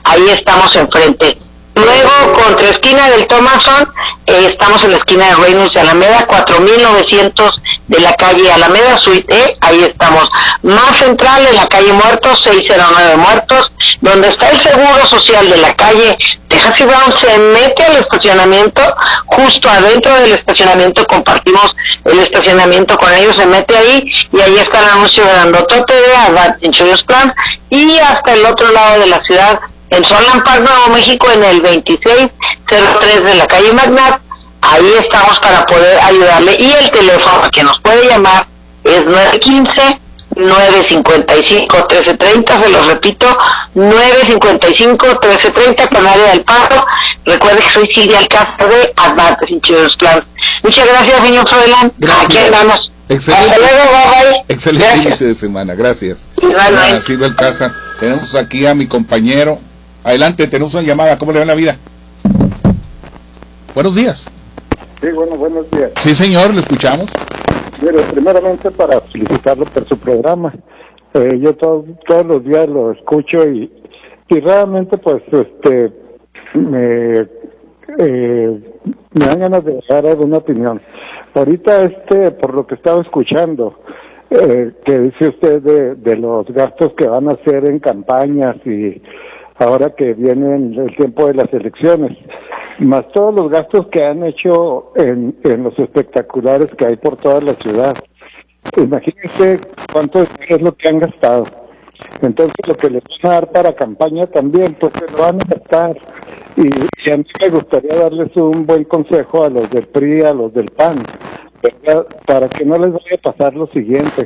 ahí estamos enfrente. Luego, contra esquina del Thomason, estamos en la esquina de Reynolds de Alameda, 4900 de la calle Alameda, suite E, ahí estamos. Más central, en la calle Muertos, 609 Muertos, donde está el Seguro Social de la calle Texas y Brown, se mete al estacionamiento, justo adentro del estacionamiento, compartimos el estacionamiento con ellos, se mete ahí, y ahí está el anuncio grandotote de Advance Insurance Plan, y hasta el otro lado de la ciudad, en Solán Park, Nuevo México, en el 2603 de la calle Magnat, ahí estamos para poder ayudarle, y el teléfono que nos puede llamar es 915-955-1330, se los repito, 955-1330, Canaria del Paso. Recuerde que soy Silvia Alcázar de Advance Insurance Plan. Muchas gracias, señor Froilán. Aquí andamos. Excelente. Hasta luego, bye. Excelente Gracias. inicio de semana, gracias. Igualmente. Silvia Alcázar. Tenemos aquí a mi compañero. Adelante, tenemos una llamada. ¿Cómo le va la vida? Buenos días. Sí, bueno, buenos días. Sí, señor, le escuchamos. Mire, primeramente para felicitarlo por su programa. Yo todos los días lo escucho y realmente pues me dan ganas de dar alguna opinión. Ahorita por lo que estaba escuchando, que dice usted de los gastos que van a hacer en campañas y ahora que viene el tiempo de las elecciones, más todos los gastos que han hecho en los espectaculares que hay por toda la ciudad. Imagínense cuánto es lo que han gastado. Entonces lo que les van a dar para campaña también, pues se lo van a gastar. Y a mí me gustaría darles un buen consejo a los del PRI, a los del PAN, ¿verdad? Para que no les vaya a pasar lo siguiente.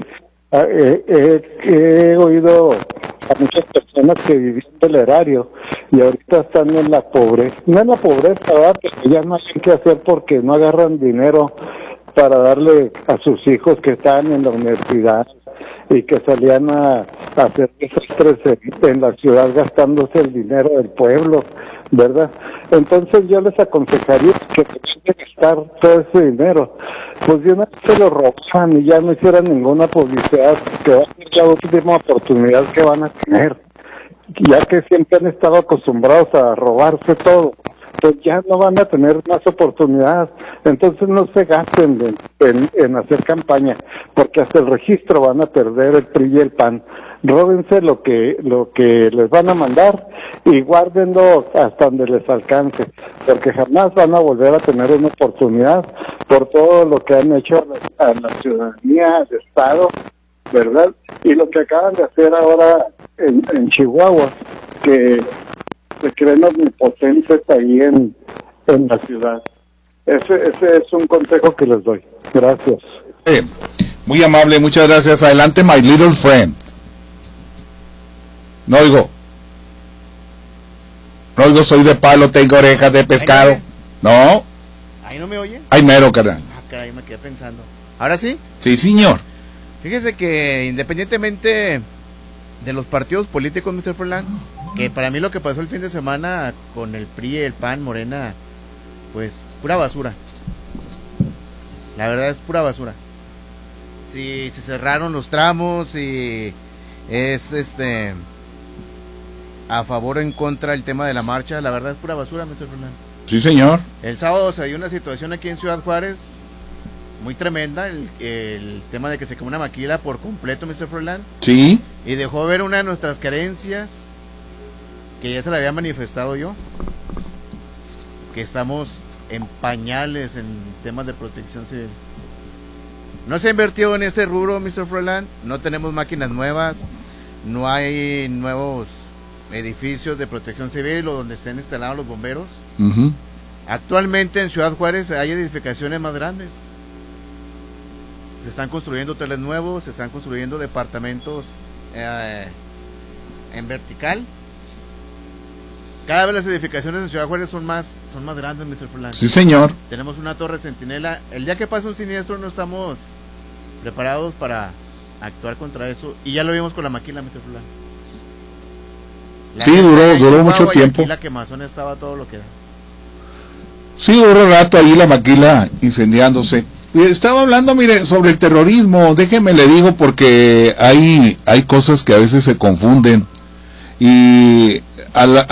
He oído a muchas personas que vivían del erario y ahorita están en la pobreza, no en la pobreza, ¿verdad? Pero ya no hay qué hacer porque no agarran dinero para darle a sus hijos que están en la universidad y que salían a hacer desastres en la ciudad gastándose el dinero del pueblo, ¿verdad? Entonces yo les aconsejaría que después de gastar todo ese dinero, pues de una vez se lo roban y ya no hicieran ninguna publicidad, que va a ser la última oportunidad que van a tener, ya que siempre han estado acostumbrados a robarse todo, pues ya no van a tener más oportunidad. Entonces no se gasten en hacer campaña, porque hasta el registro van a perder el PRI y el PAN. Róbense lo que les van a mandar y guárdenlo hasta donde les alcance, porque jamás van a volver a tener una oportunidad por todo lo que han hecho a la ciudadanía, al Estado, ¿verdad? Y lo que acaban de hacer ahora en Chihuahua, que se creen omnipotentes ahí en la ciudad. Ese es un consejo que les doy. Gracias. Muy amable, muchas gracias. Adelante, my little friend. No oigo, soy de palo, tengo orejas de pescado. ¿No? ¿Ahí no me oye? Ay, mero, carnal. Ah, caray, me quedé pensando. ¿Ahora sí? Sí, señor. Fíjese que independientemente de los partidos políticos, Mr. Froilán, que para mí lo que pasó el fin de semana con el PRI, el PAN, Morena, pues pura basura. La verdad es pura basura. Si se cerraron los tramos y es a favor o en contra el tema de la marcha, la verdad es pura basura, Mr. Froilán. Sí, señor. El sábado se dio una situación aquí en Ciudad Juárez muy tremenda, el tema de que se quemó una maquila por completo, Mr. Froilán. Sí. Y dejó ver una de nuestras carencias, que ya se la había manifestado yo, que estamos en pañales en temas de protección civil. No se ha invertido en ese rubro, Mr. Froilán, no tenemos máquinas nuevas, no hay nuevos edificios de protección civil o donde estén instalados los bomberos. Actualmente en Ciudad Juárez hay edificaciones más grandes. Se están construyendo hoteles nuevos, se están construyendo departamentos en vertical. Cada vez las edificaciones en Ciudad Juárez son más grandes, Mr. Froilán. Sí, señor. Tenemos una torre centinela. El día que pasa un siniestro no estamos preparados para actuar contra eso. Y ya lo vimos con la maquila, Mr. Froilán. Sí, duró mucho tiempo. Aquí la quemazón estaba todo lo que da. Sí, duró rato ahí la maquila incendiándose. Estaba hablando, mire, sobre el terrorismo. Déjeme le digo, porque hay cosas que a veces se confunden. Y a